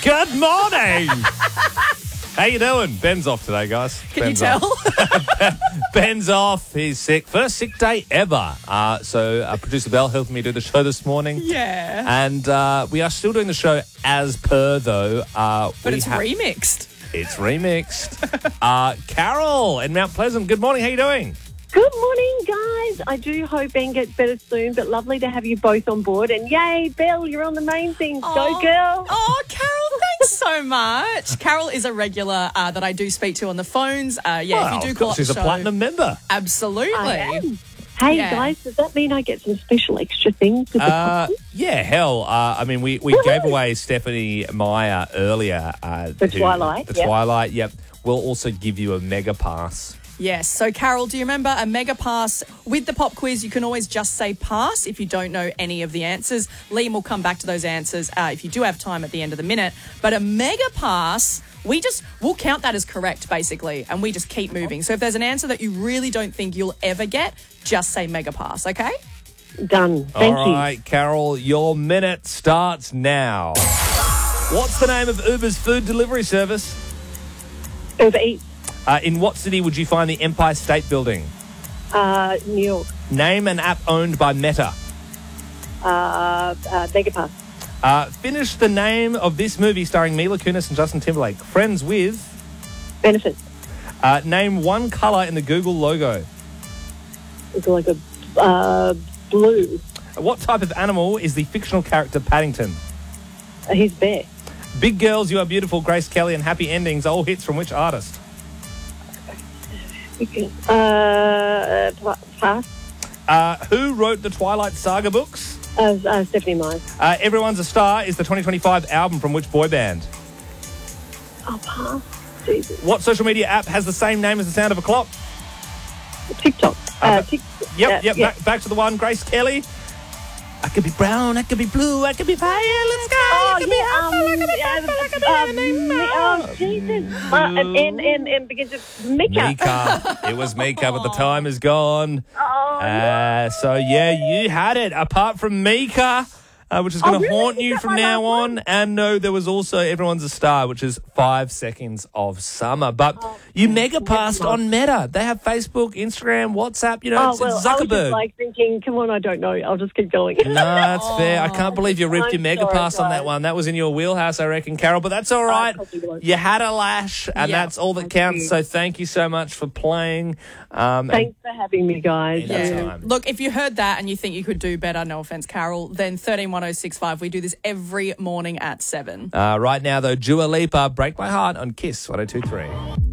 Good morning. How you doing? Ben's off today, guys. Can you tell? Ben's off. He's sick. First sick day ever. So producer Belle helped me do the show this morning. Yeah. And we are still doing the show as per, though. But it's remixed. It's remixed. Carol in Mount Pleasant, good morning. How you doing? Good morning, guys. I do hope Ben gets better soon, but lovely to have you both on board. And yay, Belle, you're on the main thing. Go, girl. Oh, Carol, thanks so much. Carol is a regular that I do speak to on the phones. If you do call up the she's a show, platinum member. Absolutely. I am. Hey, guys, does that mean I get some special extra things with the podcast? Yeah, hell. I mean, we gave away Stephanie Meyer earlier. Twilight. The Twilight, yep. We'll also give you a mega pass. Yes. So, Carol, do you remember a mega pass? With the pop quiz, you can always just say pass if you don't know any of the answers. Liam will come back to those answers if you do have time at the end of the minute. But a mega pass, we'll count that as correct, basically, and we just keep moving. So if there's an answer that you really don't think you'll ever get, just say mega pass, okay? Done. Thank you. All right, Carol, your minute starts now. What's the name of Uber's food delivery service? Uber Eats. In what city would you find the Empire State Building? New York. Name an app owned by Meta. Megapass. Finish the name of this movie starring Mila Kunis and Justin Timberlake. Friends with. Benefit. Name one colour in the Google logo. It's like a blue. What type of animal is the fictional character Paddington? He's bear. Big Girls, You Are Beautiful, Grace Kelly and Happy Endings, all hits from which artist? Pass. Who wrote the Twilight Saga books? Stephanie Meyer. Everyone's a Star is the 2025 album from which boy band? Oh, pass. Jesus. What social media app has the same name as the sound of a clock? TikTok. Yep. Back to the one. Grace Kelly. I could be brown, I could be blue, I could be fire, let's go. Oh, Jesus. And begins with Mika. Mika. It was Mika, but the time is gone. Oh, So, yeah, you had it. Apart from Mika, which is going to haunt you from now on. And no, there was also Everyone's a Star, which is 5 seconds of summer. But you mega passed on Meta. They have Facebook, Instagram, WhatsApp. It's I was Zuckerberg. just like thinking, come on, I don't know. I'll just keep going. No, that's fair. I can't believe you ripped I'm your mega sorry, pass on that guys. one. That was in your wheelhouse, I reckon, Carol. But that's all right. You had a lash, and that's all that counts. you. So thank you so much for playing. Thanks for having me, guys. Anytime. Look, if you heard that and you think you could do better, no offence, Carol, then 131065. We do this every morning at 7. Right now, though, Dua Lipa, Break My Heart on KISS 102.3.